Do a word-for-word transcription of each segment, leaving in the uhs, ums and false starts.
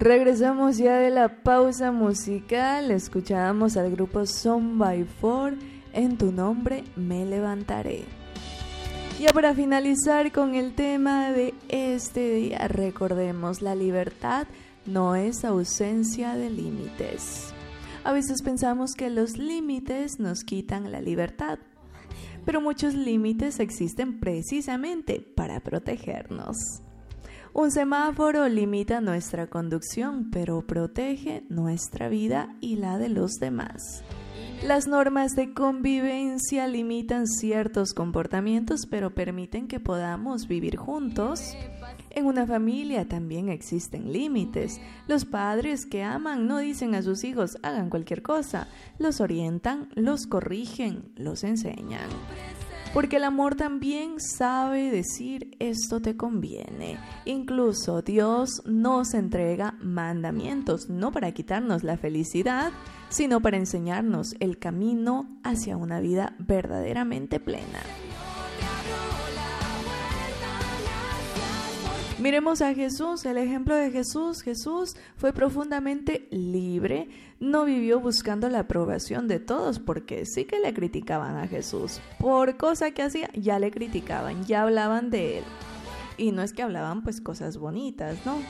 Regresamos ya de la pausa musical. Escuchábamos al grupo Son by Four, En tu nombre me levantaré. Ya para finalizar con el tema de este día, recordemos, la libertad no es ausencia de límites. A veces pensamos que los límites nos quitan la libertad, pero muchos límites existen precisamente para protegernos. Un semáforo limita nuestra conducción, pero protege nuestra vida y la de los demás. Las normas de convivencia limitan ciertos comportamientos, pero permiten que podamos vivir juntos. En una familia también existen límites. Los padres que aman no dicen a sus hijos hagan cualquier cosa. Los orientan, los corrigen, los enseñan. Porque el amor también sabe decir esto te conviene. Incluso Dios nos entrega mandamientos, no para quitarnos la felicidad, sino para enseñarnos el camino hacia una vida verdaderamente plena. Miremos a Jesús, el ejemplo de Jesús. Jesús fue profundamente libre, no vivió buscando la aprobación de todos, porque sí que le criticaban a Jesús. Por cosa que hacía, ya le criticaban, ya hablaban de él. Y no es que hablaban pues cosas bonitas, ¿no?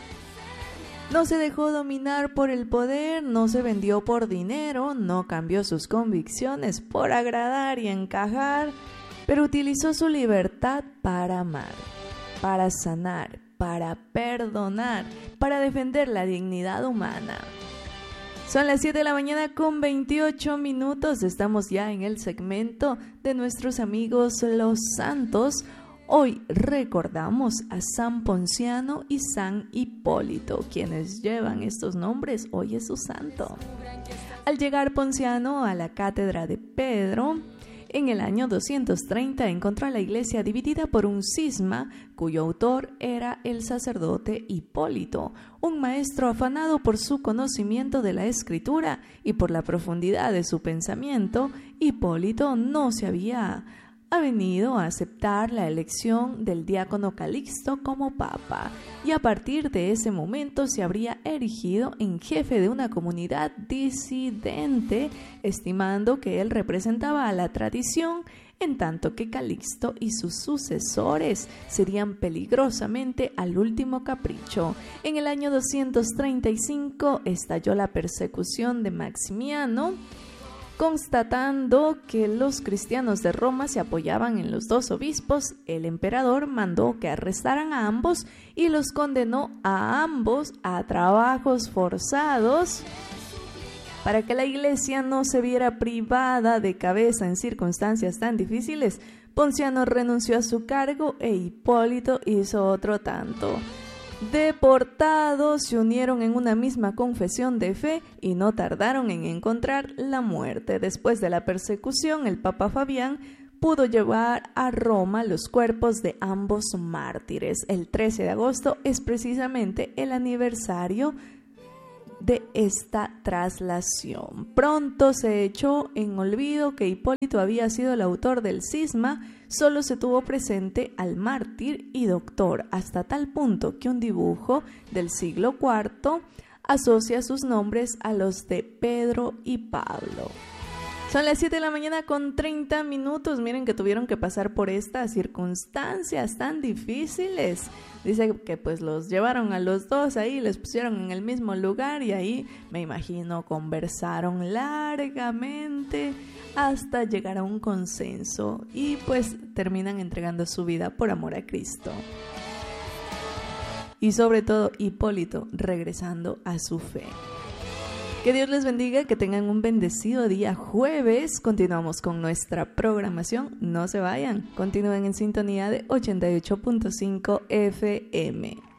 No se dejó dominar por el poder, no se vendió por dinero, no cambió sus convicciones por agradar y encajar, pero utilizó su libertad para amar, para sanar, para perdonar, para defender la dignidad humana. Son las siete de la mañana con veintiocho minutos, estamos ya en el segmento de nuestros amigos los santos. Hoy recordamos a San Ponciano y San Hipólito, quienes llevan estos nombres, hoy es su santo. Al llegar Ponciano a la cátedra de Pedro, en el año doscientos treinta encontró a la iglesia dividida por un cisma cuyo autor era el sacerdote Hipólito, un maestro afanado por su conocimiento de la escritura y por la profundidad de su pensamiento. Hipólito no se había ha venido a aceptar la elección del diácono Calixto como papa, y a partir de ese momento se habría erigido en jefe de una comunidad disidente, estimando que él representaba a la tradición, en tanto que Calixto y sus sucesores serían peligrosamente al último capricho. En el año doscientos treinta y cinco estalló la persecución de Maximiano. Constatando que los cristianos de Roma se apoyaban en los dos obispos, el emperador mandó que arrestaran a ambos y los condenó a ambos a trabajos forzados. Para que la iglesia no se viera privada de cabeza en circunstancias tan difíciles, Ponciano renunció a su cargo e Hipólito hizo otro tanto. Deportados, se unieron en una misma confesión de fe y no tardaron en encontrar la muerte. Después de la persecución, el Papa Fabián pudo llevar a Roma los cuerpos de ambos mártires. El trece de agosto es precisamente el aniversario de esta traslación. Pronto se echó en olvido que Hipólito había sido el autor del cisma, solo se tuvo presente al mártir y doctor, hasta tal punto que un dibujo del siglo cuarto asocia sus nombres a los de Pedro y Pablo. Son las siete de la mañana con treinta minutos. Miren que tuvieron que pasar por estas circunstancias tan difíciles. Dice que pues los llevaron a los dos ahí, les pusieron en el mismo lugar y ahí, me imagino, conversaron largamente hasta llegar a un consenso y pues terminan entregando su vida por amor a Cristo. Y sobre todo Hipólito regresando a su fe. Que Dios les bendiga, que tengan un bendecido día jueves. Continuamos con nuestra programación. No se vayan, continúen en sintonía de ochenta y ocho punto cinco F M.